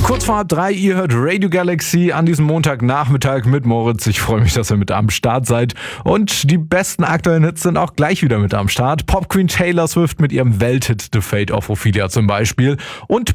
Kurz vor halb 3, ihr hört Radio Galaxy an diesem Montagnachmittag mit Moritz. Ich freue mich, dass ihr mit am Start seid. Und die besten aktuellen Hits sind auch gleich wieder mit am Start. Pop Queen Taylor Swift mit ihrem Welthit The Fate of Ophelia zum Beispiel. Und